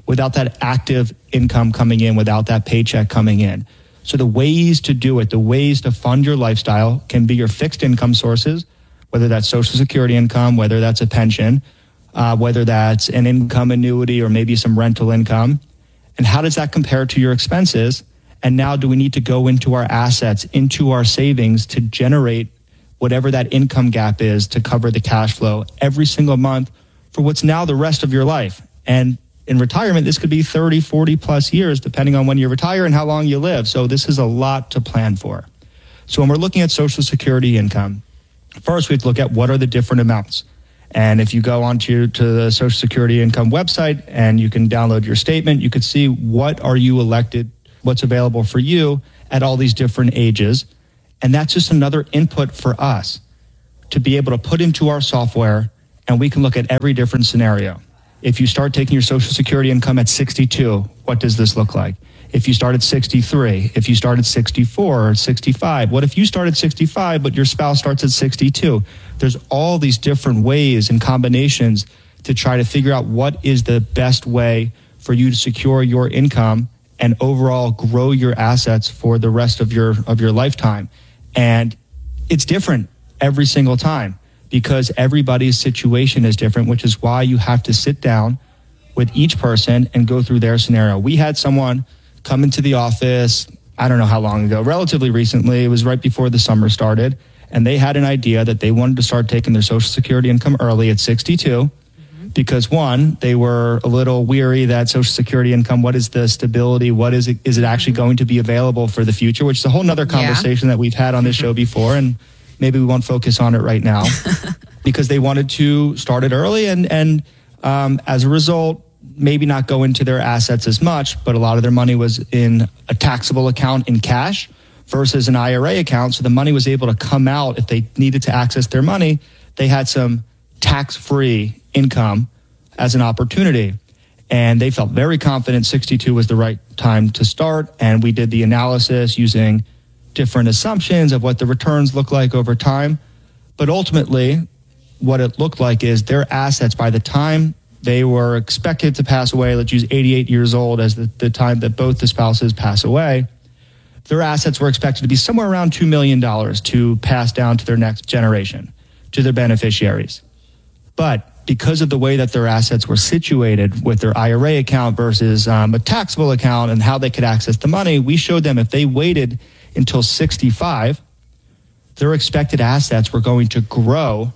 without that active income coming in, without that paycheck coming in. So the ways to do it, the ways to fund your lifestyle can be your fixed income sources, whether that's Social Security income, whether that's a pension, whether that's an income annuity or maybe some rental income. And how does that compare to your expenses? And now do we need to go into our assets, into our savings to generate whatever that income gap is to cover the cash flow every single month for what's now the rest of your life? And in retirement, this could be 30, 40 plus years, depending on when you retire and how long you live. So this is a lot to plan for. So when we're looking at Social Security income, first we have to look at what are the different amounts. And if you go onto the Social Security income website and you can download your statement, you could see what are you elected, what's available for you at all these different ages. And that's just another input for us to be able to put into our software, and we can look at every different scenario. If you start taking your Social Security income at 62, what does this look like? If you start at 63, if you start at 64 or 65, what if you start at 65 but your spouse starts at 62? There's all these different ways and combinations to try to figure out what is the best way for you to secure your income and overall grow your assets for the rest of your lifetime. And it's different every single time, because everybody's situation is different, which is why you have to sit down with each person and go through their scenario. We had someone come into the office, I don't know how long ago, relatively recently. It was right before the summer started. And they had an idea that they wanted to start taking their Social Security income early at 62. Because one, they were a little weary that Social Security income, what is the stability? What is it? Is it actually going to be available for the future? Which is a whole nother conversation that we've had on this show before. And maybe we won't focus on it right now because they wanted to start it early. And as a result, maybe not go into their assets as much, but a lot of their money was in a taxable account in cash versus an IRA account. So the money was able to come out if they needed to access their money. They had some tax-free income as an opportunity. And they felt very confident 62 was the right time to start. And we did the analysis using different assumptions of what the returns look like over time. But ultimately, what it looked like is their assets by the time they were expected to pass away, let's use 88 years old as the time that both the spouses pass away, their assets were expected to be somewhere around $2 million to pass down to their next generation, to their beneficiaries. But because of the way that their assets were situated with their IRA account versus a taxable account and how they could access the money, we showed them if they waited until 65, their expected assets were going to grow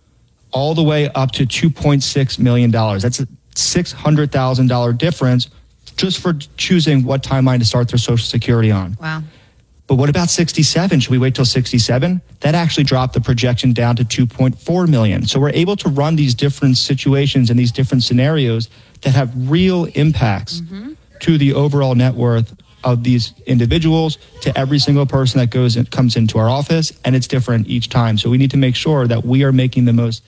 all the way up to $2.6 million. That's a $600,000 difference just for choosing what timeline to start their Social Security on. Wow. But what about 67? Should we wait till 67? That actually dropped the projection down to 2.4 million. So we're able to run these different situations and these different scenarios that have real impacts to the overall net worth of these individuals, to every single person that comes into our office, and it's different each time. So we need to make sure that we are making the most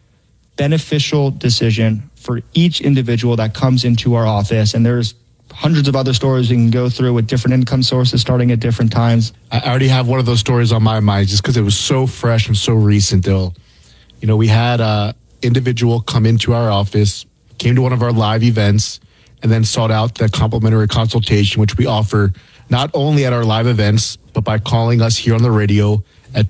beneficial decision for each individual that comes into our office. And there's hundreds of other stories we can go through with different income sources starting at different times. I already have one of those stories on my mind just because it was so fresh and so recent, Dill. You know, we had an individual come into our office, came to one of our live events, and then sought out the complimentary consultation, which we offer not only at our live events, but by calling us here on the radio at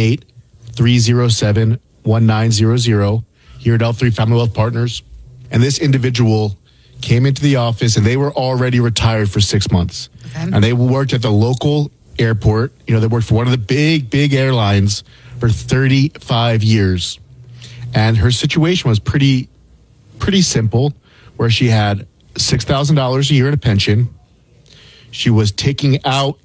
218-307-1900 here at L3 Family Wealth Partners. And this individual came into the office and they were already retired for 6 months. Okay. And they worked at the local airport. You know, they worked for one of the big airlines for 35 years. And her situation was pretty simple, where she had $6,000 a year in a pension. She was taking out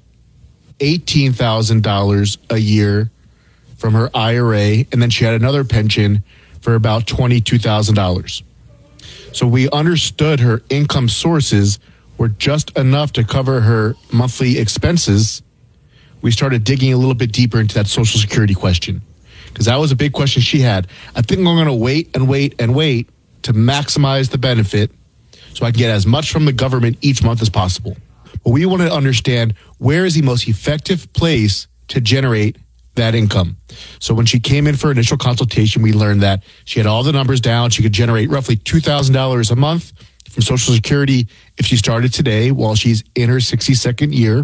$18,000 a year from her IRA, and then she had another pension for about $22,000. So we understood her income sources were just enough to cover her monthly expenses. We started digging a little bit deeper into that Social Security question, because that was a big question she had. I think I'm going to wait to maximize the benefit so I can get as much from the government each month as possible. But we want to understand where is the most effective place to generate that income. So when she came in for initial consultation, we learned that she had all the numbers down. She could generate roughly $2,000 a month from Social Security if she started today while she's in her 62nd year.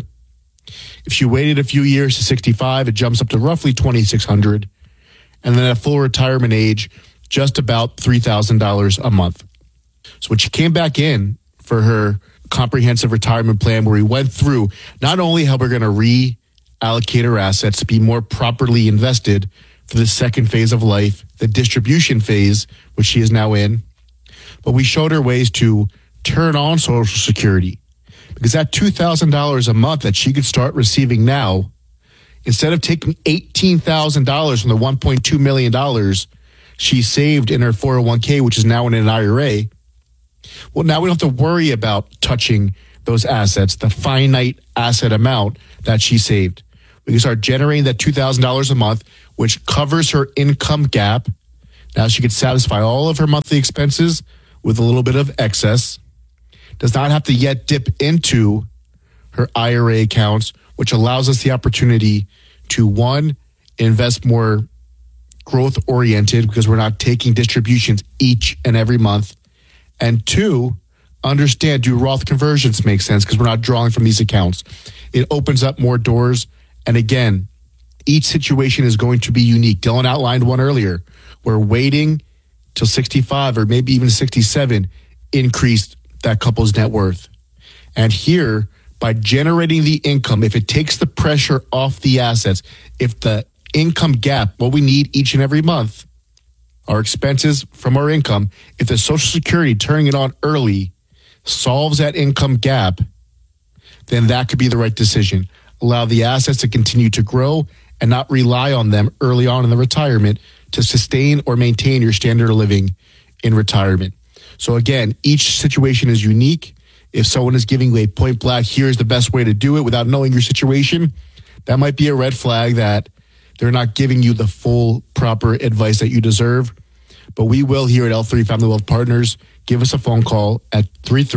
If she waited a few years to 65, it jumps up to roughly $2,600. And then at full retirement age, just about $3,000 a month. So when she came back in for her comprehensive retirement plan, where we went through not only how we're going to reallocate her assets to be more properly invested for the second phase of life, the distribution phase, which she is now in, but we showed her ways to turn on Social Security. Because that $2,000 a month that she could start receiving now, instead of taking $18,000 from the $1.2 million she saved in her 401k, which is now in an IRA, well, now we don't have to worry about touching those assets, the finite asset amount that she saved. We can start generating that $2,000 a month, which covers her income gap. Now she can satisfy all of her monthly expenses with a little bit of excess. Does not have to yet dip into her IRA accounts, which allows us the opportunity to, one, invest more growth oriented because we're not taking distributions each and every month. And two, understand, do Roth conversions make sense because we're not drawing from these accounts. It opens up more doors. And again, each situation is going to be unique. Dylan outlined one earlier. We're waiting till 65 or maybe even 67 increased that couple's net worth. And here, by generating the income, if it takes the pressure off the assets, if the income gap, what we need each and every month, our expenses from our income, if the Social Security turning it on early solves that income gap, then that could be the right decision. Allow the assets to continue to grow and not rely on them early on in the retirement to sustain or maintain your standard of living in retirement. So again, each situation is unique. If someone is giving you a point blank, here's the best way to do it without knowing your situation, that might be a red flag that they're not giving you the full proper advice that you deserve. But we will here at L3 Family Wealth Partners. Give us a phone call at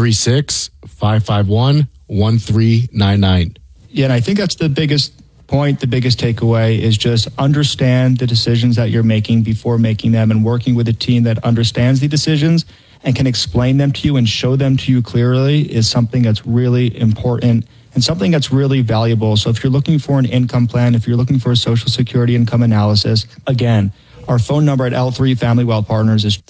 336-551-1399. Yeah, and I think that's the biggest point, the biggest takeaway is just understand the decisions that you're making before making them, and working with a team that understands the decisions and can explain them to you and show them to you clearly is something that's really important and something that's really valuable. So if you're looking for an income plan, if you're looking for a Social Security income analysis, again, our phone number at L3 Family Wealth Partners is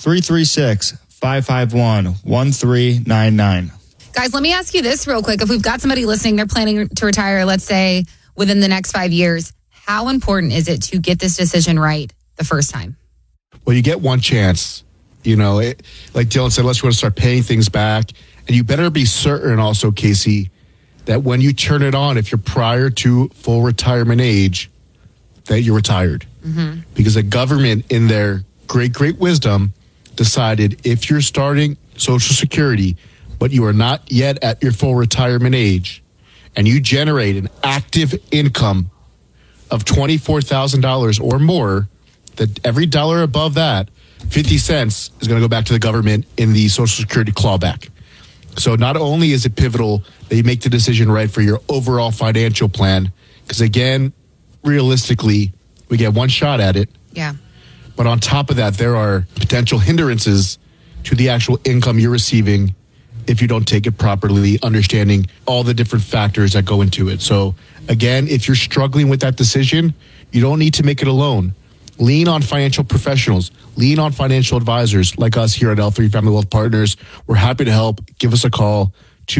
336-551-1399. Guys, let me ask you this real quick. If we've got somebody listening, they're planning to retire, let's say, within the next 5 years, how important is it to get this decision right the first time? Well, you get one chance. You know, like Dylan said, unless you want to start paying things back. And you better be certain also, Casey, that when you turn it on, if you're prior to full retirement age, that you're retired. Mm-hmm. Because the government, in their great wisdom, decided if you're starting Social Security, but you are not yet at your full retirement age, and you generate an active income of $24,000 or more, that every dollar above that, 50 cents is going to go back to the government in the Social Security clawback. So not only is it pivotal that you make the decision right for your overall financial plan, because again, realistically, we get one shot at it. Yeah. But on top of that, there are potential hindrances to the actual income you're receiving if you don't take it properly, understanding all the different factors that go into it. So again, if you're struggling with that decision, you don't need to make it alone. Lean on financial professionals. Lean on financial advisors like us here at L3 Family Wealth Partners. We're happy to help. Give us a call,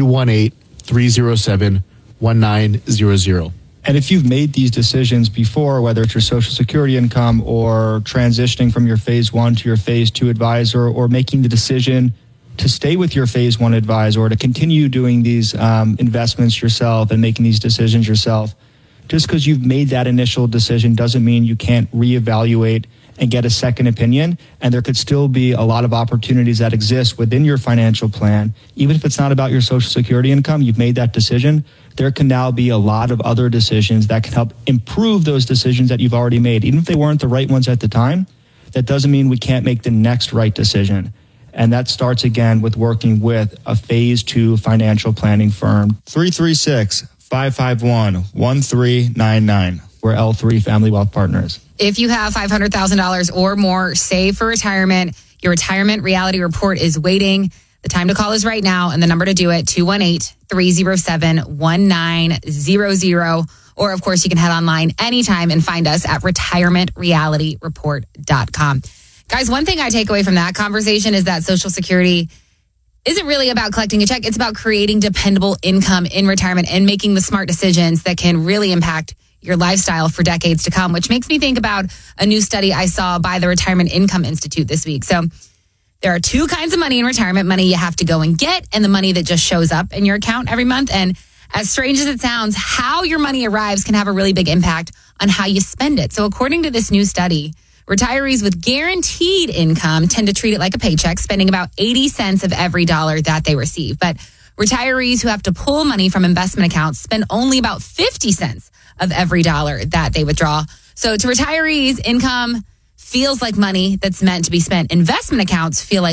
218-307-1900. And if you've made these decisions before, whether it's your Social Security income or transitioning from your phase 1 to your phase 2 advisor, or making the decision to stay with your phase 1 advisor, or to continue doing these investments yourself and making these decisions yourself, just because you've made that initial decision doesn't mean you can't reevaluate and get a second opinion. And there could still be a lot of opportunities that exist within your financial plan. Even if it's not about your Social Security income, you've made that decision. There can now be a lot of other decisions that can help improve those decisions that you've already made. Even if they weren't the right ones at the time, that doesn't mean we can't make the next right decision. And that starts again with working with a phase 2 financial planning firm. 336-551-1399. We're L3 Family Wealth Partners. If you have $500,000 or more saved for retirement, your retirement reality report is waiting. The time to call is right now, and the number to do it, 218-307-1900. Or, of course, you can head online anytime and find us at retirementrealityreport.com. Guys, one thing I take away from that conversation is that Social Security isn't really about collecting a check. It's about creating dependable income in retirement and making the smart decisions that can really impact your lifestyle for decades to come, which makes me think about a new study I saw by the Retirement Income Institute this week. So there are two kinds of money in retirement: money you have to go and get, and the money that just shows up in your account every month. And as strange as it sounds, how your money arrives can have a really big impact on how you spend it. So according to this new study, retirees with guaranteed income tend to treat it like a paycheck, spending about 80 cents of every dollar that they receive. But retirees who have to pull money from investment accounts spend only about 50 cents of every dollar that they withdraw. So to retirees, income feels like money that's meant to be spent. Investment accounts feel like